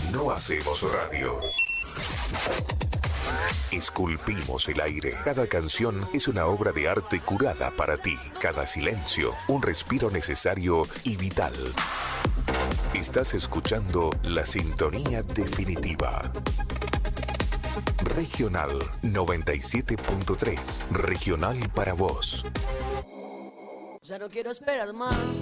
No hacemos radio. Esculpimos el aire. Cada canción es una obra de arte curada para ti. Cada silencio, un respiro necesario y vital. Estás escuchando la sintonía definitiva. Regional 97.3. Regional para vos. Ya no quiero esperar más.